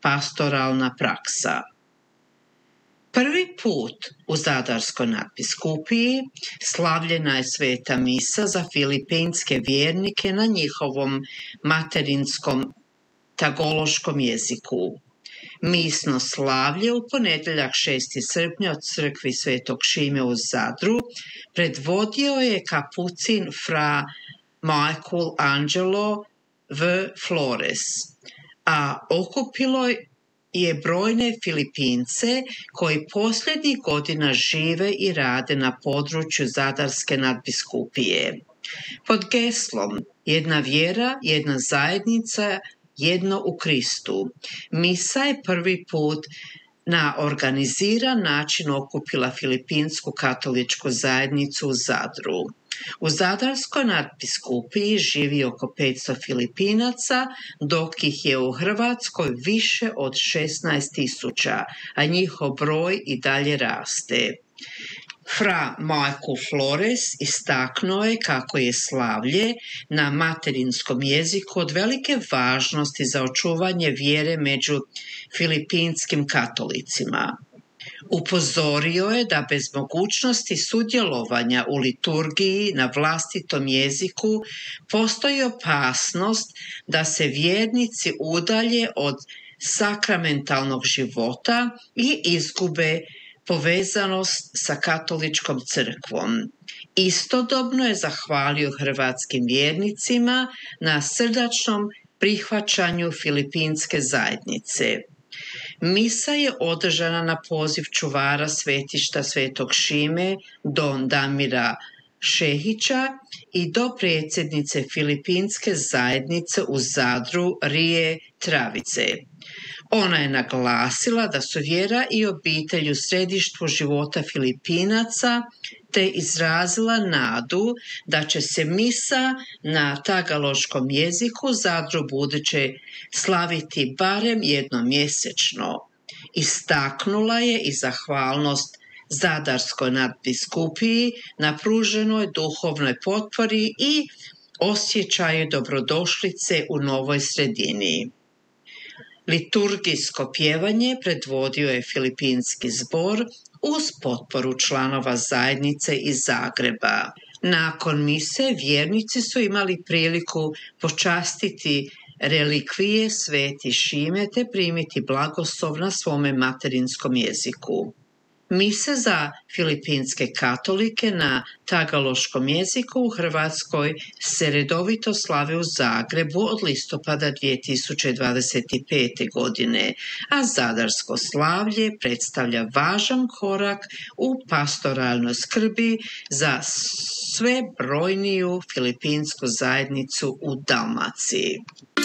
pastoralna praksa. Prvi put u Zadarskoj nadbiskupiji slavljena je sveta misa za filipinske vjernike na njihovom materinskom tagaloškom jeziku. Misno slavlje u ponedjeljak 6. srpnja od crkvi Svetog Šime u Zadru predvodio je kapucin fra Michael Angelo v Flores, a okupilo je brojne Filipince koji posljednjih godina žive i rade na području Zadarske nadbiskupije. Pod geslom Jedna vjera, jedna zajednica, jedno u Kristu, misa je prvi put na organiziran način okupila Filipinsku katoličku zajednicu u Zadru. U Zadarskoj nadbiskupiji živi oko 500 Filipinaca, dok ih je u Hrvatskoj više od 16.000, a njihov broj i dalje raste. Fra Michael Flores istaknuo je kako je slavlje na materinskom jeziku od velike važnosti za očuvanje vjere među filipinskim katolicima. Upozorio je da bez mogućnosti sudjelovanja u liturgiji na vlastitom jeziku postoji opasnost da se vjernici udalje od sakramentalnog života i izgube povezanost sa katoličkom crkvom. Istodobno je zahvalio hrvatskim vjernicima na srdačnom prihvaćanju filipinske zajednice. Misa je održana na poziv čuvara svetišta Svetog Šime Don Damira Šehića i do predsjednice Filipinske zajednice u Zadru Rije Travice. Ona je naglasila da su vjera i obitelj u središtu života Filipinaca, te izrazila nadu da će se misa na tagaloškom jeziku Zadru buduće slaviti barem jednom mjesečno. Istaknula je i zahvalnost Zadarskoj nadbiskupiji na pruženoj duhovnoj potpori i osjećaju dobrodošlice u novoj sredini. Liturgijsko pjevanje predvodio je Filipinski zbor uz potporu članova zajednice iz Zagreba. Nakon mise vjernici su imali priliku počastiti relikvije Sveti Šime te primiti blagoslov na svome materinskom jeziku. Mise za filipinske katolike na tagaloškom jeziku u Hrvatskoj se redovito slave u Zagrebu od listopada 2025. godine, a zadarsko slavlje predstavlja važan korak u pastoralnoj skrbi za sve brojniju filipinsku zajednicu u Dalmaciji.